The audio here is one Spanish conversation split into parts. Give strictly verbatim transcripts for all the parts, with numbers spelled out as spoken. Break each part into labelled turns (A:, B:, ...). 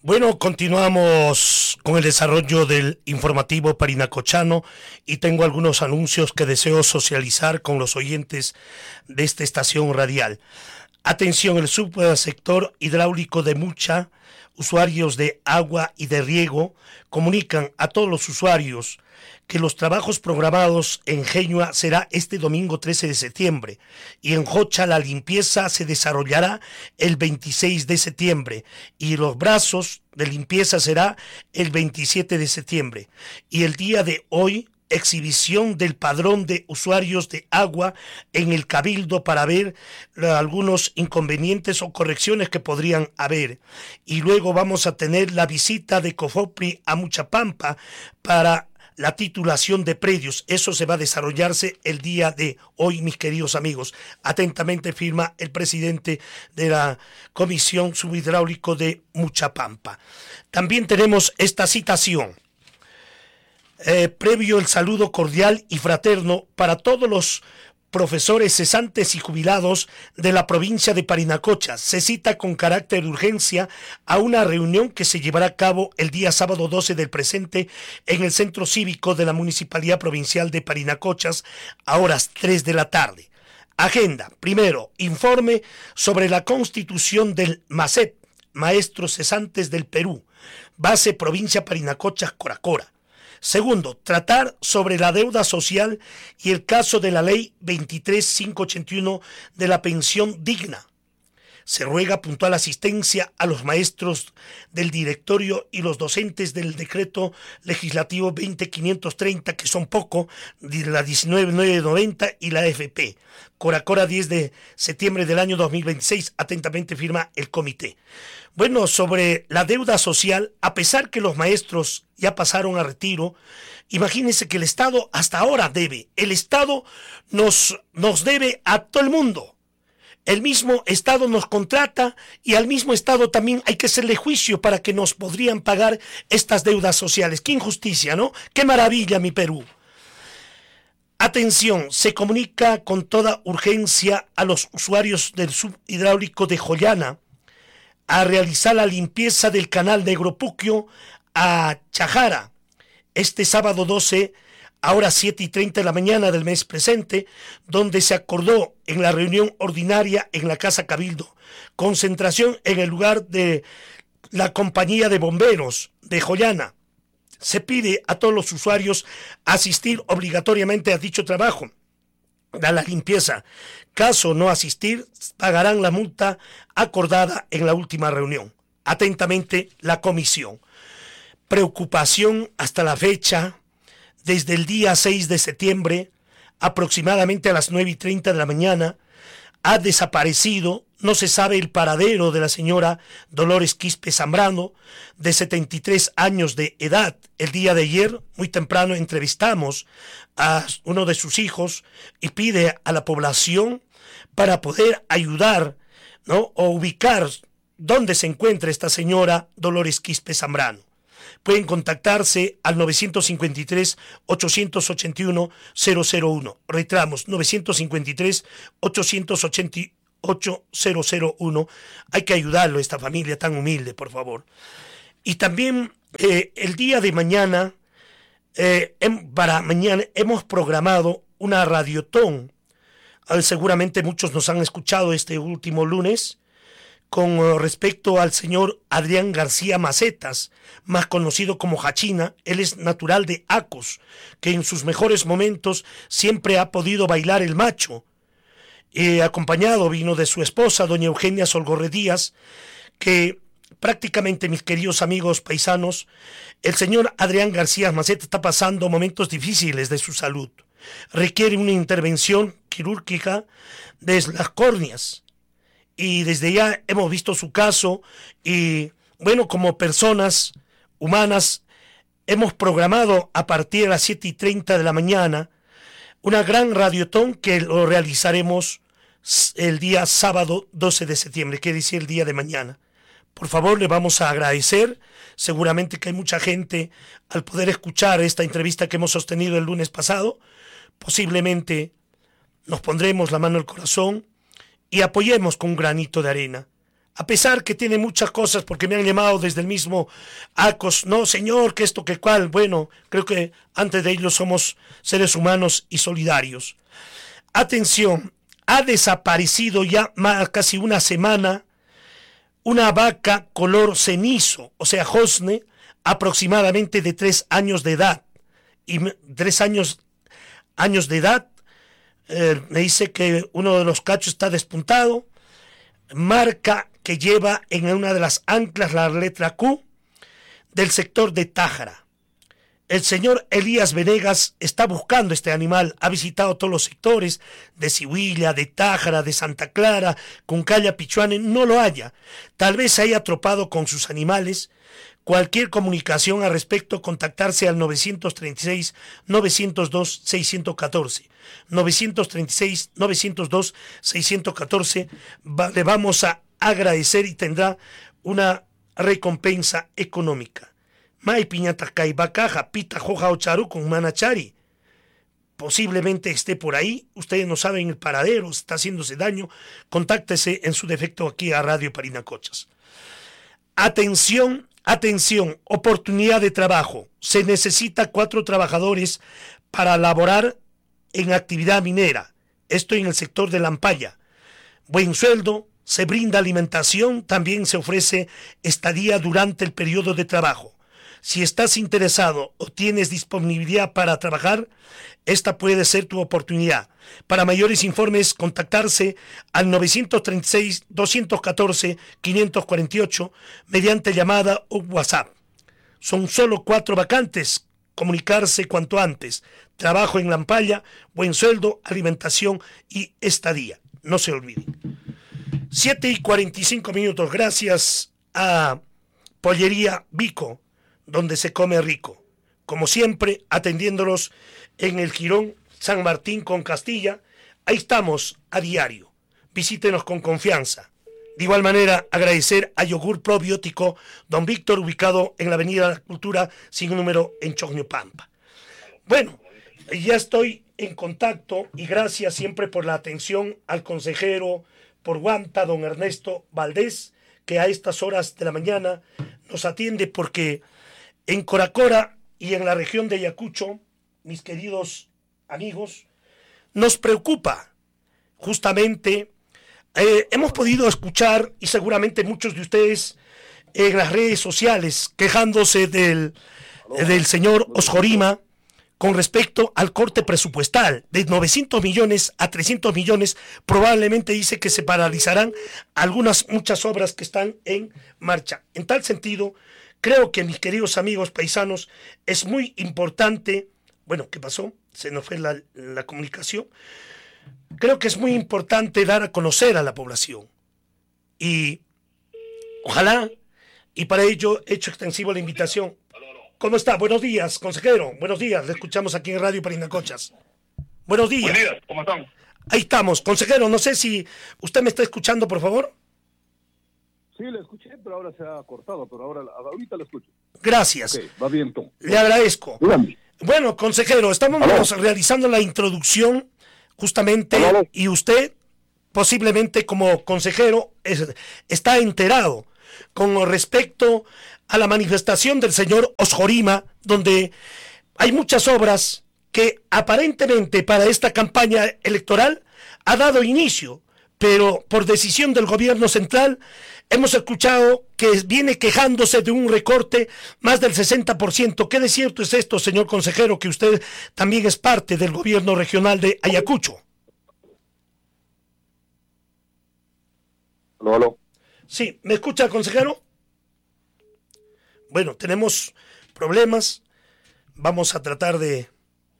A: Bueno, continuamos con el desarrollo del informativo parinacochano y tengo algunos anuncios que deseo socializar con los oyentes de esta estación radial. Atención, el subsector hidráulico de Mucha, usuarios de agua y de riego, comunican a todos los usuarios que los trabajos programados en Géñua será este domingo trece de septiembre y en Jocha la limpieza se desarrollará el veintiséis de septiembre y los brazos de limpieza será el veintisiete de septiembre y el día de hoy exhibición del padrón de usuarios de agua en el Cabildo para ver algunos inconvenientes o correcciones que podrían haber. Y luego vamos a tener la visita de COFOPRI a Muchapampa para la titulación de predios. Eso se va a desarrollarse el día de hoy, mis queridos amigos. Atentamente firma el presidente de la Comisión Subhidráulico de Muchapampa. También tenemos esta citación. Eh, previo el saludo cordial y fraterno para todos los profesores cesantes y jubilados de la provincia de Parinacocha. Se cita con carácter de urgencia a una reunión que se llevará a cabo el día sábado doce del presente en el Centro Cívico de la Municipalidad Provincial de Parinacochas a horas tres de la tarde. Agenda. Primero, informe sobre la constitución del MACEP, Maestros Cesantes del Perú, base provincia Parinacochas, Coracora. Segundo, tratar sobre la deuda social y el caso de la ley veintitrés mil quinientos ochenta y uno de la pensión digna. Se ruega puntual asistencia a los maestros del directorio y los docentes del decreto legislativo veinte mil quinientos treinta, que son poco, de la diecinueve mil novecientos noventa y la A F P. Coracora, diez de septiembre del año dos mil veintiséis, atentamente firma el comité. Bueno, sobre la deuda social, a pesar que los maestros ya pasaron a retiro, imagínense que el Estado hasta ahora debe. El Estado nos, nos debe a todo el mundo. El mismo Estado nos contrata y al mismo Estado también hay que hacerle juicio para que nos podrían pagar estas deudas sociales. ¡Qué injusticia!, ¿no? ¡Qué maravilla, mi Perú! Atención, se comunica con toda urgencia a los usuarios del subhidráulico de Joyana a realizar la limpieza del canal de Negropuquio a Chajara este sábado doce a horas siete y treinta de la mañana del mes presente, donde se acordó en la reunión ordinaria en la Casa Cabildo, concentración en el lugar de la compañía de bomberos de Joyana. Se pide a todos los usuarios asistir obligatoriamente a dicho trabajo, a la limpieza. Caso no asistir, pagarán la multa acordada en la última reunión. Atentamente, la comisión. Preocupación hasta la fecha. Desde el día seis de septiembre, aproximadamente a las nueve y treinta de la mañana, ha desaparecido, no se sabe el paradero de la señora Dolores Quispe Zambrano, de setenta y tres años de edad. El día de ayer, muy temprano, entrevistamos a uno de sus hijos y pide a la población para poder ayudar, ¿no?, o ubicar dónde se encuentra esta señora Dolores Quispe Zambrano. Pueden contactarse al nueve cinco tres, ocho ocho uno, cero cero uno. Reiteramos, nueve cinco tres, ocho ocho ocho, cero cero uno. Hay que ayudarlo a esta familia tan humilde, por favor. Y también eh, el día de mañana, eh, em, para mañana hemos programado una radiotón. Eh, seguramente muchos nos han escuchado este último lunes, con respecto al señor Adrián García Macetas, más conocido como Hachina. Él es natural de Acos, que en sus mejores momentos siempre ha podido bailar el macho. Eh, acompañado vino de su esposa, doña Eugenia Solgorre Díaz, que prácticamente, mis queridos amigos paisanos, el señor Adrián García Macetas está pasando momentos difíciles de su salud. Requiere una intervención quirúrgica de las córneas. Y desde ya hemos visto su caso y, bueno, como personas humanas, hemos programado a partir de las siete y treinta de la mañana una gran radiotón que lo realizaremos el día sábado doce de septiembre, quiere decir el día de mañana. Por favor, le vamos a agradecer. Seguramente que hay mucha gente al poder escuchar esta entrevista que hemos sostenido el lunes pasado. Posiblemente nos pondremos la mano al corazón y apoyemos con un granito de arena a pesar que tiene muchas cosas, porque me han llamado desde el mismo ACOS, no señor, que esto, que cual, bueno, creo que antes de ello somos seres humanos y solidarios. Atención, ha desaparecido ya más, casi una semana una vaca color cenizo, o sea, josne, aproximadamente de tres años de edad. Y tres años, años de edad, eh, me dice que uno de los cachos está despuntado, marca que lleva en una de las anclas la letra Q del sector de Tájara. El señor Elías Venegas está buscando este animal, ha visitado todos los sectores de Sihuilla, de Tájara, de Santa Clara, Cuncaya, Pichuane, no lo haya. Tal vez se haya atropado con sus animales. Cualquier comunicación al respecto, contactarse al novecientos treinta y seis, novecientos dos, seiscientos catorce. novecientos treinta y seis, novecientos dos, seiscientos catorce. Va, le vamos a agradecer y tendrá una recompensa económica. Mai piñata caibacaja, pita joja ocharu con manachari. Posiblemente esté por ahí, ustedes no saben el paradero, está haciéndose daño. Contáctese en su defecto aquí a Radio Parinacochas. Atención, atención, oportunidad de trabajo. Se necesita cuatro trabajadores para laborar en actividad minera. Esto en el sector de Lampaya. Buen sueldo, se brinda alimentación, también se ofrece estadía durante el periodo de trabajo. Si estás interesado o tienes disponibilidad para trabajar, esta puede ser tu oportunidad. Para mayores informes, contactarse al novecientos treinta y seis, doscientos catorce, quinientos cuarenta y ocho mediante llamada o WhatsApp. Son solo cuatro vacantes. Comunicarse cuanto antes. Trabajo en Lampaya, buen sueldo, alimentación y estadía. No se olviden. siete y cuarenta y cinco minutos. Gracias a Pollería Vico, donde se come rico. Como siempre, atendiéndolos en el Jirón San Martín con Castilla. Ahí estamos a diario. Visítenos con confianza. De igual manera, agradecer a Yogur Probiótico Don Víctor, ubicado en la Avenida de la Cultura, sin número en Chocñopampa. Bueno, ya estoy en contacto y gracias siempre por la atención al consejero por Guanta, don Ernesto Valdés, que a estas horas de la mañana nos atiende porque en Coracora y en la región de Ayacucho, mis queridos amigos, nos preocupa justamente, eh, hemos podido escuchar, y seguramente muchos de ustedes en las redes sociales, quejándose del, del señor Osjorima con respecto al corte presupuestal de novecientos millones a trescientos millones. Probablemente dice que se paralizarán algunas, muchas obras que están en marcha. En tal sentido, creo que, mis queridos amigos paisanos, es muy importante, bueno, ¿qué pasó? Se nos fue la, la comunicación. Creo que es muy importante dar a conocer a la población. Y ojalá, y para ello he hecho extensivo la invitación. ¿Cómo está? Buenos días, consejero. Buenos días, le escuchamos aquí en Radio Parinacochas. Buenos días.
B: Buenos días, ¿cómo están?
A: Ahí estamos, consejero, no sé si usted me está escuchando, por favor.
B: Sí, le escuché, pero ahora se ha cortado, pero ahora ahorita lo escucho.
A: Gracias.
B: Okay, va bien tú.
A: Le agradezco.
B: Dígame.
A: Bueno, consejero, estamos
B: ¿Aló?
A: realizando la introducción justamente
B: ¿Aló?
A: y usted posiblemente como consejero es, está enterado con respecto a la manifestación del señor Osjorima, donde hay muchas obras que aparentemente para esta campaña electoral ha dado inicio, pero por decisión del gobierno central hemos escuchado que viene quejándose de un recorte más del sesenta por ciento. ¿Qué de cierto es esto, señor consejero, que usted también es parte del gobierno regional de Ayacucho?
B: Aló, aló.
A: Sí, ¿me escucha, consejero? Bueno, tenemos problemas. Vamos a tratar de...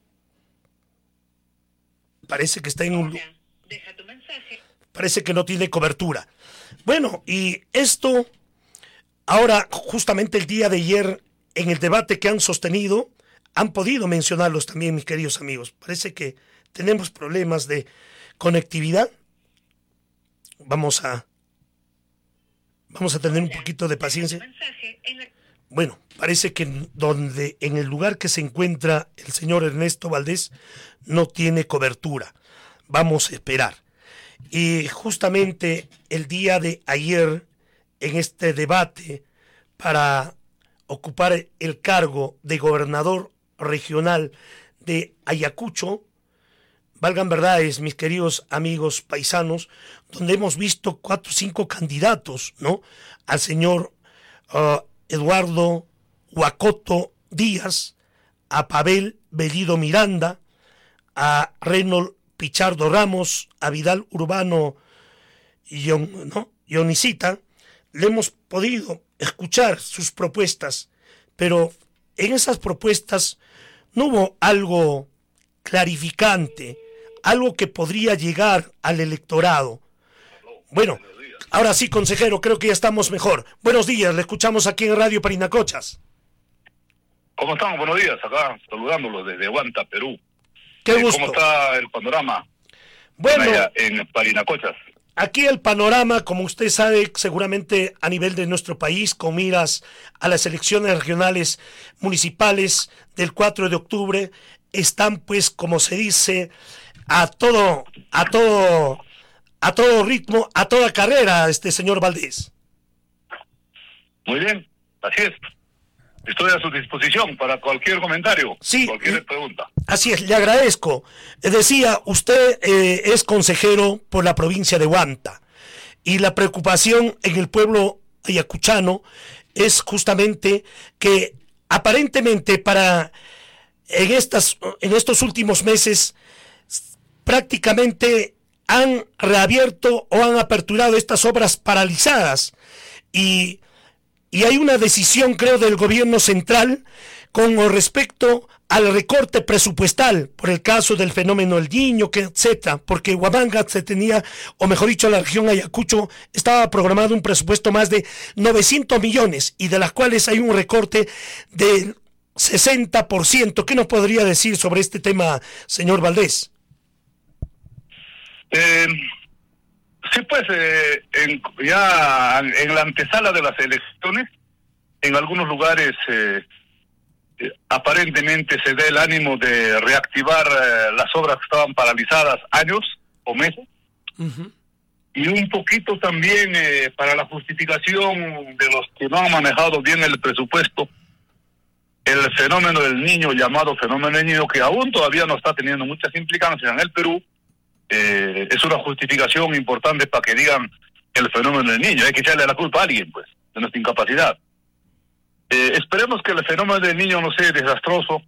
A: Parece que está en un...
C: Deja tu mensaje.
A: Parece que no tiene cobertura. Bueno, y esto, ahora, justamente el día de ayer, en el debate que han sostenido, han podido mencionarlos también, mis queridos amigos. Parece que tenemos problemas de conectividad. Vamos a... Vamos a tener un poquito de paciencia. Bueno, parece que en, donde, en el lugar que se encuentra el señor Ernesto Valdés no tiene cobertura. Vamos a esperar. Y justamente el día de ayer en este debate para ocupar el cargo de gobernador regional de Ayacucho, valgan verdades, mis queridos amigos paisanos, donde hemos visto cuatro o cinco candidatos, ¿no? Al señor uh, Eduardo Huacoto Díaz, a Pavel Bellido Miranda, a Reynold Pichardo Ramos, a Vidal Urbano Ion, ¿no? Ionicita. Le hemos podido escuchar sus propuestas, pero en esas propuestas no hubo algo clarificante, algo que podría llegar al electorado. Bueno, ahora sí, consejero, creo que ya estamos mejor. Buenos días, le escuchamos aquí en Radio Parinacochas.
C: ¿Cómo están? Buenos días, acá saludándolos desde Huanta, Perú.
A: Qué
C: eh,
A: gusto.
C: ¿Cómo está el panorama?
A: Bueno,
C: allá en Parinacochas.
A: Aquí el panorama, como usted sabe, seguramente a nivel de nuestro país, con miras a las elecciones regionales municipales del cuatro de octubre, están pues, como se dice, a todo, a todo, a todo ritmo, a toda carrera, este señor Valdés.
C: Muy bien, así es. Estoy a su disposición para cualquier comentario,
A: sí,
C: cualquier pregunta.
A: Así es, le agradezco. Decía, usted eh, es consejero por la provincia de Huanta y la preocupación en el pueblo ayacuchano es justamente que aparentemente para en estas en estos últimos meses prácticamente han reabierto o han aperturado estas obras paralizadas y Y hay una decisión, creo, del gobierno central con respecto al recorte presupuestal por el caso del fenómeno El Niño, que etcétera, porque Huamanga se tenía, o mejor dicho, la región Ayacucho estaba programado un presupuesto más de novecientos millones y de las cuales hay un recorte del sesenta por ciento. ¿Qué nos podría decir sobre este tema, señor Valdés?
C: Eh... Sí, pues eh, en, ya en la antesala de las elecciones, en algunos lugares eh, eh, aparentemente se da el ánimo de reactivar eh, las obras que estaban paralizadas años o meses. Uh-huh. Y un poquito también eh, para la justificación de los que no han manejado bien el presupuesto, el fenómeno del niño, llamado fenómeno del niño, que aún todavía no está teniendo muchas implicancias en el Perú. Eh, es una justificación importante para que digan el fenómeno del niño. Hay que echarle la culpa a alguien, pues, de nuestra incapacidad. Eh, esperemos que el fenómeno del niño no sea desastroso.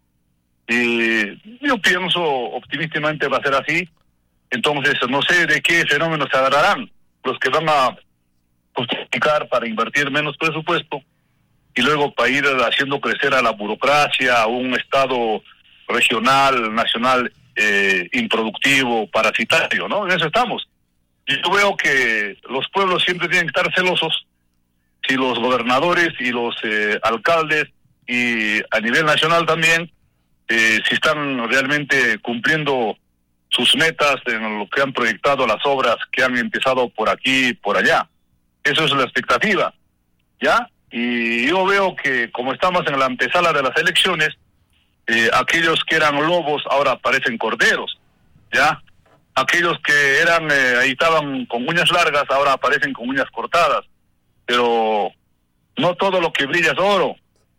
C: Eh, yo pienso optimísticamente va a ser así. Entonces, no sé de qué fenómenos se agarrarán los que van a justificar para invertir menos presupuesto y luego para ir haciendo crecer a la burocracia, a un Estado regional, nacional, Eh, improductivo, parasitario, ¿no? En eso estamos. Yo veo que los pueblos siempre tienen que estar celosos si los gobernadores y los eh, alcaldes y a nivel nacional también eh, si están realmente cumpliendo sus metas en lo que han proyectado, las obras que han empezado por aquí y por allá. Eso es la expectativa, ¿ya? Y yo veo que como estamos en la antesala de las elecciones, Eh, aquellos que eran lobos ahora parecen corderos, ¿ya? Aquellos que eran, eh, ahí estaban con uñas largas, ahora aparecen con uñas cortadas. Pero no todo lo que brilla es oro.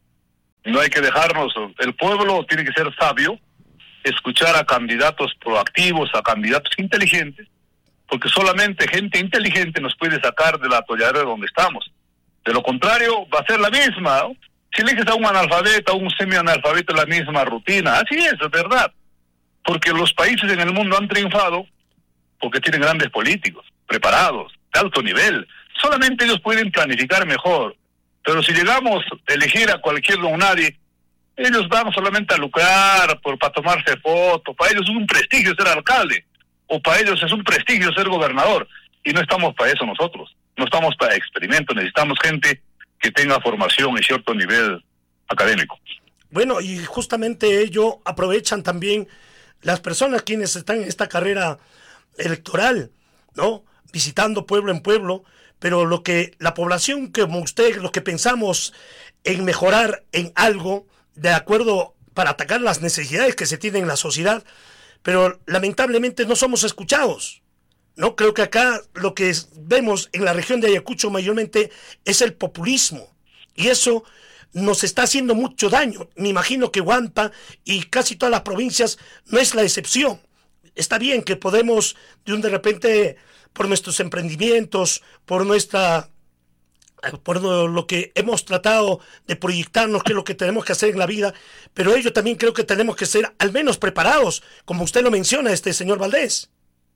C: No hay que dejarnos, el pueblo tiene que ser sabio, escuchar a candidatos proactivos, a candidatos inteligentes, porque solamente gente inteligente nos puede sacar del atolladero de donde estamos. De lo contrario, va a ser la misma, ¿no? Si eliges a un analfabeto, a un semi-analfabeto, la misma rutina. Así es, es verdad. Porque los países en el mundo han triunfado porque tienen grandes políticos, preparados, de alto nivel. Solamente ellos pueden planificar mejor. Pero si llegamos a elegir a cualquier don nadie, ellos van solamente a lucrar por para tomarse fotos. Para ellos es un prestigio ser alcalde. O para ellos es un prestigio ser gobernador. Y no estamos para eso nosotros. No estamos para experimento. Necesitamos gente que tenga formación y cierto nivel académico.
A: Bueno, y justamente ello aprovechan también las personas quienes están en esta carrera electoral, ¿no? Visitando pueblo en pueblo, pero lo que la población como usted, los que pensamos en mejorar en algo, de acuerdo para atacar las necesidades que se tienen en la sociedad, pero lamentablemente no somos escuchados. No, creo que acá lo que es, vemos en la región de Ayacucho mayormente es el populismo. Y eso nos está haciendo mucho daño. Me imagino que Huampa y casi todas las provincias no es la excepción. Está bien que podemos de un de repente, por nuestros emprendimientos, por nuestra, por lo que hemos tratado de proyectarnos, qué es lo que tenemos que hacer en la vida, pero ello también creo que tenemos que ser al menos preparados, como usted lo menciona, este señor Valdés.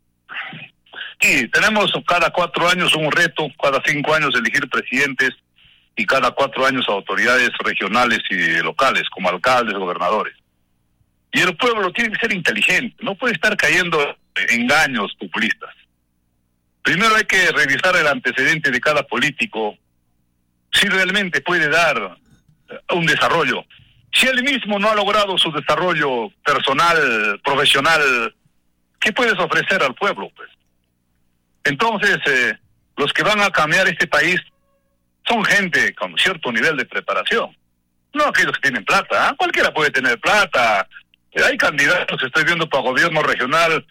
C: Sí, tenemos cada cuatro años un reto, cada cinco años elegir presidentes y cada cuatro años autoridades regionales y locales, como alcaldes, gobernadores. Y el pueblo tiene que ser inteligente, no puede estar cayendo en engaños populistas. Primero hay que revisar el antecedente de cada político, si realmente puede dar un desarrollo. Si él mismo no ha logrado su desarrollo personal, profesional, ¿qué puedes ofrecer al pueblo, pues? Entonces, eh, los que van a cambiar este país son gente con cierto nivel de preparación. No aquellos que tienen plata, ¿eh? Cualquiera puede tener plata. Hay candidatos, estoy viendo para gobierno regional,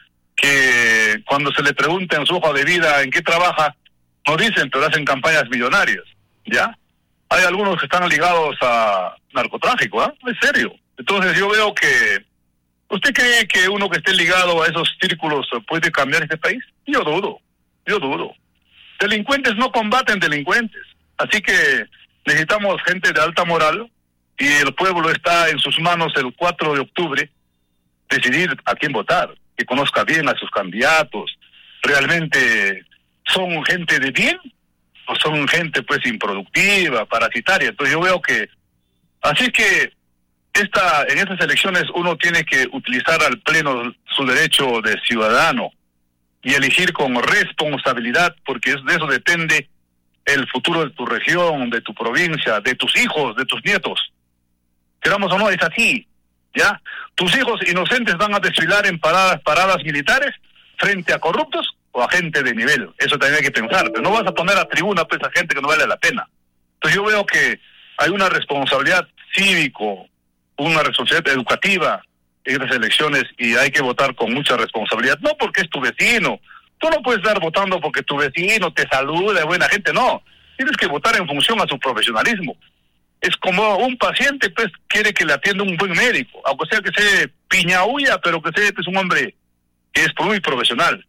C: que cuando se le pregunta en su hoja de vida en qué trabaja, no dicen, pero hacen campañas millonarias, ¿ya? Hay algunos que están ligados a narcotráfico, ¿eh? Es serio. Entonces yo veo que... ¿Usted cree que uno que esté ligado a esos círculos puede cambiar este país? Yo dudo, yo dudo. Delincuentes no combaten delincuentes, así que necesitamos gente de alta moral y el pueblo está en sus manos el cuatro de octubre, decidir a quién votar, que conozca bien a sus candidatos. ¿Realmente son gente de bien o son gente pues improductiva, parasitaria? Entonces yo veo que... Así que esta en estas elecciones uno tiene que utilizar al pleno su derecho de ciudadano y elegir con responsabilidad, porque es de eso depende el futuro de tu región, de tu provincia, de tus hijos, de tus nietos. Queramos o no, es así, ¿ya? Tus hijos inocentes van a desfilar en paradas, paradas militares frente a corruptos o a gente de nivel. Eso también hay que pensar, pero no vas a poner a tribuna pues a gente que no vale la pena. Entonces yo veo que hay una responsabilidad cívico, una responsabilidad educativa en estas elecciones y hay que votar con mucha responsabilidad, no porque es tu vecino. Tú no puedes estar votando porque tu vecino te saluda, buena gente, no. Tienes que votar en función a su profesionalismo. Es como un paciente, pues, quiere que le atienda un buen médico, aunque sea que sea piñaúya, pero que sea pues, un hombre que es muy profesional.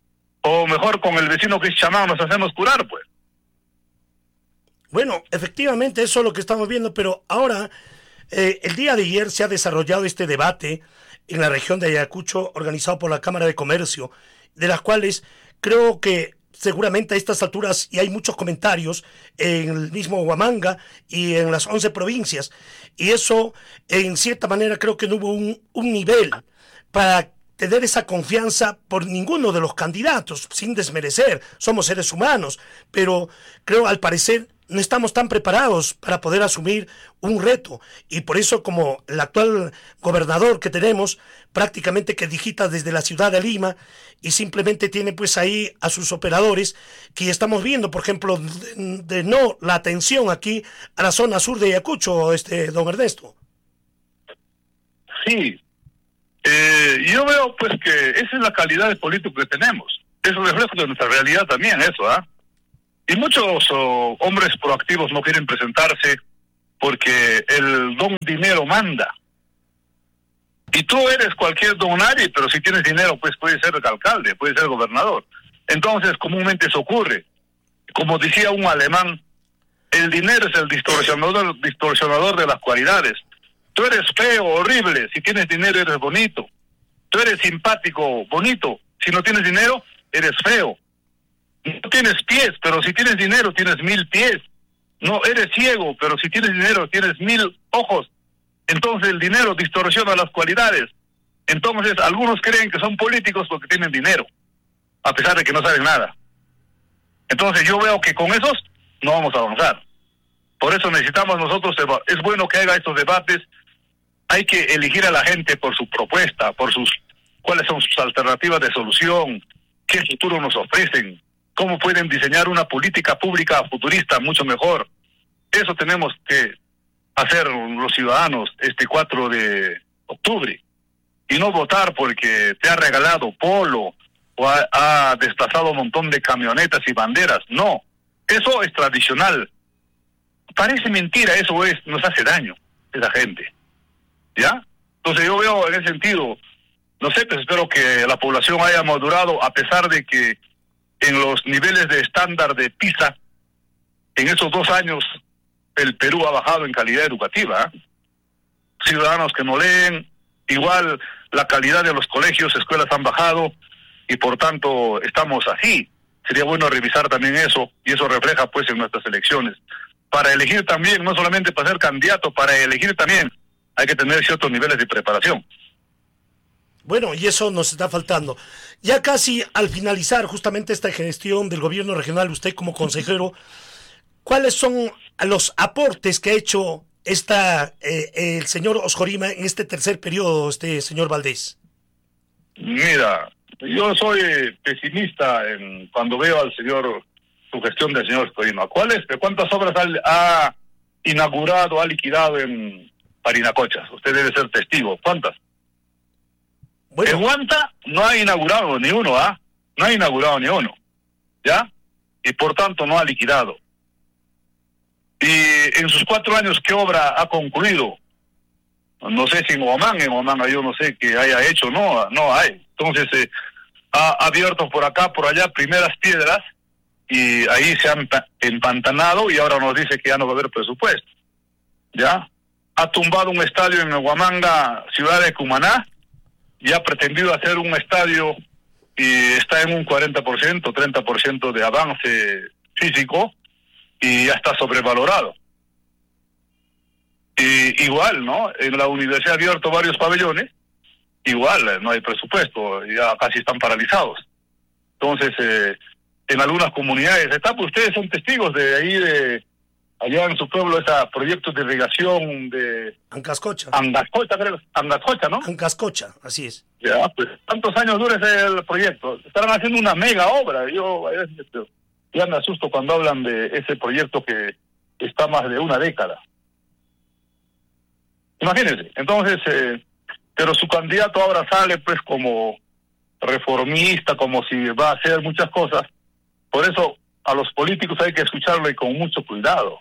C: O mejor, con el vecino que es chamán nos hacemos curar, pues.
A: Bueno, efectivamente, eso es lo que estamos viendo, pero ahora, eh, el día de ayer se ha desarrollado este debate en la región de Ayacucho, organizado por la Cámara de Comercio, de las cuales creo que seguramente a estas alturas, y hay muchos comentarios en el mismo Huamanga y en las once provincias, y eso en cierta manera creo que no hubo un, un nivel para tener esa confianza por ninguno de los candidatos, sin desmerecer, somos seres humanos, pero creo al parecer no estamos tan preparados para poder asumir un reto, y por eso como el actual gobernador que tenemos, prácticamente que digita desde la ciudad de Lima, y simplemente tiene pues ahí a sus operadores, que estamos viendo, por ejemplo, de, de no la atención aquí a la zona sur de Ayacucho, este don Ernesto.
C: Sí, eh, yo veo pues que esa es la calidad de político que tenemos, es un reflejo de nuestra realidad también eso, ¿ah? ¿eh? Y muchos oh, hombres proactivos no quieren presentarse porque el don dinero manda. Y tú eres cualquier don nadie, pero si tienes dinero, pues puedes ser alcalde, puedes ser gobernador. Entonces, comúnmente eso ocurre. Como decía un alemán, el dinero es el distorsionador, distorsionador de las cualidades. Tú eres feo, horrible, si tienes dinero eres bonito. Tú eres simpático, bonito, si no tienes dinero, eres feo. No tienes pies, pero si tienes dinero tienes mil pies. No eres ciego, pero si tienes dinero tienes mil ojos. Entonces el dinero distorsiona las cualidades. Entonces algunos creen que son políticos porque tienen dinero, a pesar de que no saben nada. Entonces yo veo que con esos no vamos a avanzar. Por eso necesitamos nosotros, es bueno que haga estos debates. Hay que elegir a la gente por su propuesta, por sus cuáles son sus alternativas de solución, qué futuro nos ofrecen, cómo pueden diseñar una política pública futurista mucho mejor. Eso tenemos que hacer los ciudadanos este cuatro de octubre. Y no votar porque te ha regalado polo o ha, ha desplazado un montón de camionetas y banderas. No, eso es tradicional. Parece mentira, eso es, nos hace daño esa gente, ¿ya? Entonces yo veo en ese sentido, no sé, pues espero que la población haya madurado, a pesar de que en los niveles de estándar de PISA, en esos dos años, el Perú ha bajado en calidad educativa, ¿eh? Ciudadanos que no leen, igual la calidad de los colegios, escuelas han bajado, y por tanto estamos así. Sería bueno revisar también eso, y eso refleja pues en nuestras elecciones. Para elegir también, no solamente para ser candidato, para elegir también hay que tener ciertos niveles de preparación.
A: Bueno, y eso nos está faltando. Ya casi al finalizar justamente esta gestión del gobierno regional, usted como consejero, ¿cuáles son los aportes que ha hecho esta eh, el señor Oscorima en este tercer periodo, este señor Valdés?
C: Mira, yo soy pesimista en, cuando veo al señor, su gestión del señor Oscorima. ¿Cuáles? ¿Cuántas obras ha, ha inaugurado, ha liquidado en Parinacochas? Usted debe ser testigo. ¿Cuántas? Bueno. En Huanta no ha inaugurado ni uno, ¿ah? No ha inaugurado ni uno, ¿ya? Y por tanto no ha liquidado. Y en sus cuatro años, ¿qué obra ha concluido? No sé si en Oman, en Oman yo no sé qué haya hecho, no, no hay. Entonces eh, ha abierto por acá, por allá, primeras piedras, y ahí se han empantanado, y ahora nos dice que ya no va a haber presupuesto, ¿ya? Ha tumbado un estadio en Huamanga, ciudad de Cumaná, y ha pretendido hacer un estadio y está en un cuarenta por ciento, treinta por ciento de avance físico y ya está sobrevalorado. Y igual, ¿no? En la universidad ha abierto varios pabellones, igual no hay presupuesto, ya casi están paralizados. Entonces, eh, en algunas comunidades, está, pues ustedes son testigos de ahí, de allá en su pueblo, ese proyecto de irrigación de...
A: Ancascocha.
C: Angascocha, creo. Angascocha, ¿no?
A: Ancascocha, así es.
C: Ya, pues, ¿cuántos años dura ese proyecto? Estarán haciendo una mega obra. Yo ya me asusto cuando hablan de ese proyecto que está más de una década. Imagínense. Entonces, eh, pero su candidato ahora sale pues como reformista, como si va a hacer muchas cosas. Por eso a los políticos hay que escucharlo y con mucho cuidado.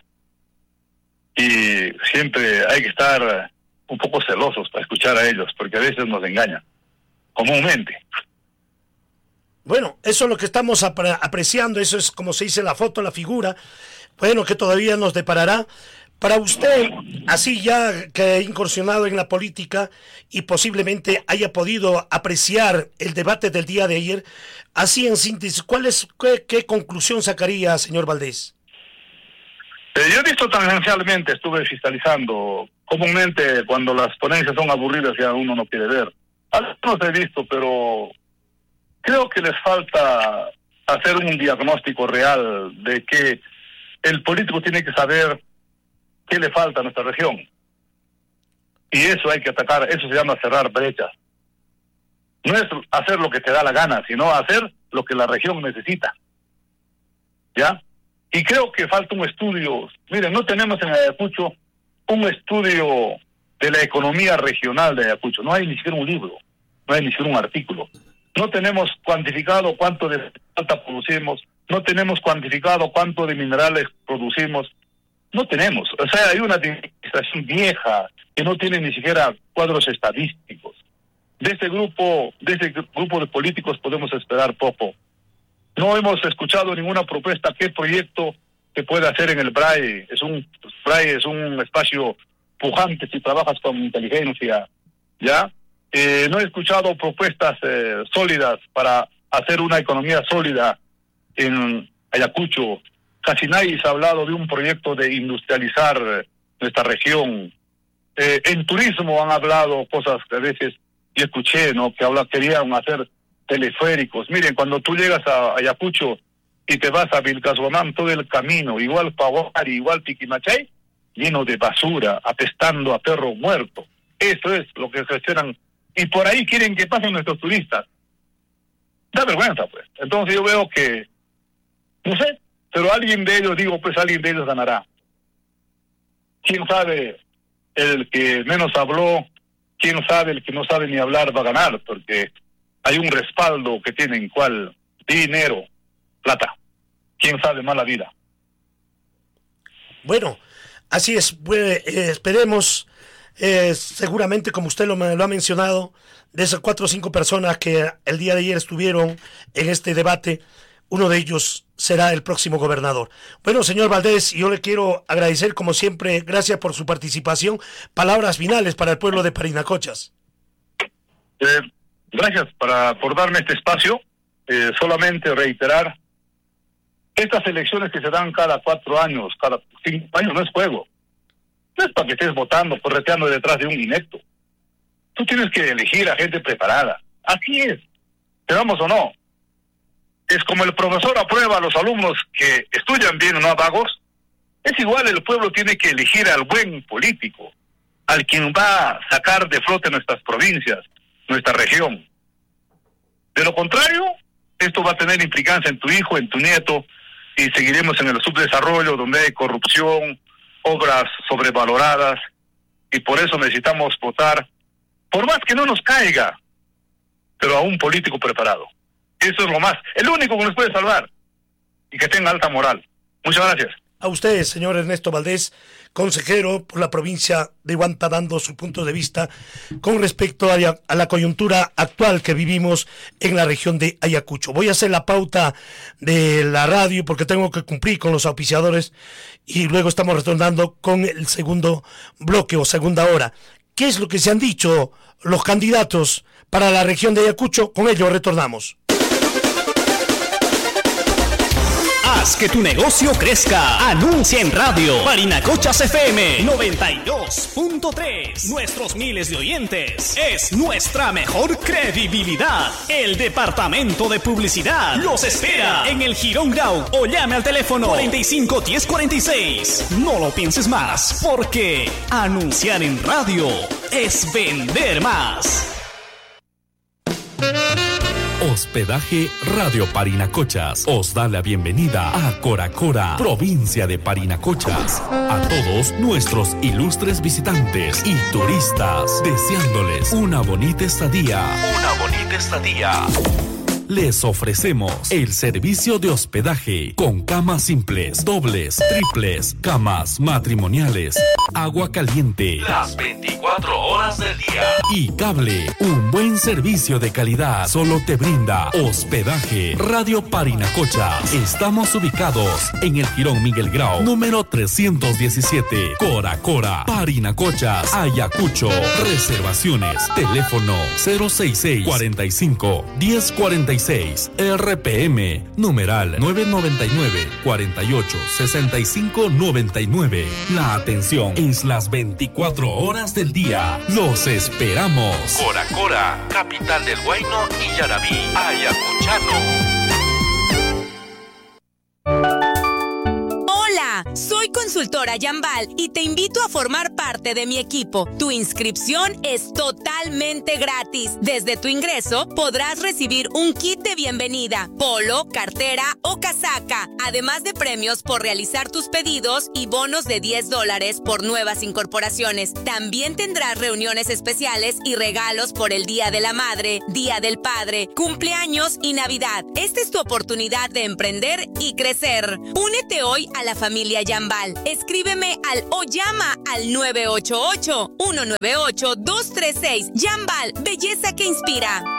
C: Y siempre hay que estar un poco celosos para escuchar a ellos, porque a veces nos engañan, comúnmente.
A: Bueno, eso es lo que estamos apre apreciando, eso es como se dice la foto, la figura, bueno, que todavía nos deparará. Para usted, así ya que ha incursionado en la política y posiblemente haya podido apreciar el debate del día de ayer, así en síntesis, ¿cuál es, qué, qué conclusión sacaría, señor Valdés?
C: Eh, yo he visto tangencialmente, estuve fiscalizando, comúnmente cuando las ponencias son aburridas ya uno no quiere ver. Algunos he visto, pero creo que les falta hacer un diagnóstico real de que el político tiene que saber qué le falta a nuestra región. Y eso hay que atacar, eso se llama cerrar brechas. No es hacer lo que te da la gana, sino hacer lo que la región necesita. ¿Ya? Y creo que falta un estudio. Miren, no tenemos en Ayacucho un estudio de la economía regional de Ayacucho. No hay ni siquiera un libro, no hay ni siquiera un artículo. No tenemos cuantificado cuánto de plata producimos, no tenemos cuantificado cuánto de minerales producimos. No tenemos. O sea, hay una administración vieja que no tiene ni siquiera cuadros estadísticos. De este grupo, de este grupo de políticos podemos esperar poco. No hemos escuchado ninguna propuesta. ¿Qué proyecto se puede hacer en el B R A E? Es un B R A E es un espacio pujante si trabajas con inteligencia, ¿ya? Eh, no he escuchado propuestas eh, sólidas para hacer una economía sólida en Ayacucho. Casi nadie se ha hablado de un proyecto de industrializar nuestra región. Eh, en turismo han hablado cosas que a veces yo escuché, ¿no? Que habla, querían hacer teleféricos. Miren, cuando tú llegas a Ayacucho y te vas a Vilcashuamán, todo el camino, igual Pahuari, igual Piquimachay, lleno de basura, apestando a perro muerto. Eso es lo que gestionan. Y por ahí quieren que pasen nuestros turistas. Da vergüenza, pues. Entonces yo veo que, no sé, pero alguien de ellos, digo, pues alguien de ellos ganará. ¿Quién sabe? El que menos habló, quién sabe, el que no sabe ni hablar va a ganar, porque hay un respaldo que tienen, ¿cuál? Dinero, plata. ¿Quién sabe más la vida?
A: Bueno, así es. Pues, eh, esperemos, eh, seguramente, como usted lo, lo ha mencionado, de esas cuatro o cinco personas que el día de ayer estuvieron en este debate, uno de ellos será el próximo gobernador. Bueno, señor Valdés, yo le quiero agradecer, como siempre, gracias por su participación. Palabras finales para el pueblo de Parinacochas.
C: Eh, gracias para, por darme este espacio. Eh, solamente reiterar, estas elecciones que se dan cada cuatro años, cada cinco años, no es juego. No es para que estés votando, correteando detrás de un inepto. Tú tienes que elegir a gente preparada. Así es, queramos o no. Es como el profesor aprueba a los alumnos que estudian bien o no vagos. Es igual, el pueblo tiene que elegir al buen político, al quien va a sacar de flote nuestras provincias, nuestra región. De lo contrario, esto va a tener implicancia en tu hijo, en tu nieto, y seguiremos en el subdesarrollo donde hay corrupción, obras sobrevaloradas, y por eso necesitamos votar, por más que no nos caiga, pero a un político preparado. Eso es lo más, el único que nos puede salvar, y que tenga alta moral. Muchas gracias.
A: A usted, señor Ernesto Valdés, consejero por la provincia de Huanta, dando su punto de vista con respecto a la, a la coyuntura actual que vivimos en la región de Ayacucho. Voy a hacer la pauta de la radio porque tengo que cumplir con los auspiciadores y luego estamos retornando con el segundo bloque o segunda hora. ¿Qué es lo que se han dicho los candidatos para la región de Ayacucho? Con ello retornamos.
D: Haz que tu negocio crezca. Anuncia en radio. Parinacochas F M noventa y dos punto tres. Nuestros miles de oyentes es nuestra mejor credibilidad. El departamento de publicidad los espera en el Girón Grau o llame al teléfono cuarenta y cinco diez cuarenta y seis. No lo pienses más, porque anunciar en radio es vender más.
E: Hospedaje Radio Parinacochas os da la bienvenida a Cora Cora, provincia de Parinacochas. A todos nuestros ilustres visitantes y turistas, deseándoles una bonita estadía. Una bonita estadía. Les ofrecemos el servicio de hospedaje con camas simples, dobles, triples, camas matrimoniales, agua caliente las veinticuatro horas del día y cable. Un buen servicio de calidad solo te brinda Hospedaje Radio Parinacochas. Estamos ubicados en el Jirón Miguel Grau, número trescientos diecisiete, Cora Cora, Parinacochas, Ayacucho. Reservaciones, teléfono cero sesenta y seis, cuarenta y cinco, diez cuarenta y seis, R P M, numeral nueve noventa y nueve, cuarenta y ocho, sesenta y cinco noventa y nueve. La atención es las veinticuatro horas del día. Los esperamos. Cora Cora, capital del Huayno y Yarabí, ayacuchano.
F: Soy consultora Yambal y te invito a formar parte de mi equipo. Tu inscripción es totalmente gratis. Desde tu ingreso podrás recibir un kit de bienvenida, polo, cartera o casaca, además de premios por realizar tus pedidos y bonos de diez dólares por nuevas incorporaciones. También tendrás reuniones especiales y regalos por el Día de la Madre, Día del Padre, cumpleaños y Navidad. Esta es tu oportunidad de emprender y crecer. Únete hoy a la familia Yambal. Escríbeme al o llama al nueve ocho ocho, uno nueve ocho, dos tres seis. Yambal, belleza que inspira.